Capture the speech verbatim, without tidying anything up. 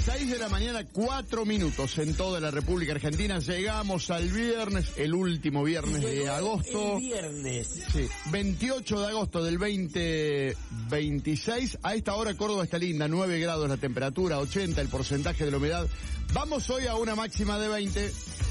seis de la mañana, cuatro minutos en toda la República Argentina. Llegamos al viernes, el último viernes de agosto. El viernes. Sí, veintiocho de agosto del veinte veintiséis. A esta hora Córdoba está linda, nueve grados la temperatura, ochenta el porcentaje de la humedad. Vamos hoy a una máxima de veinte.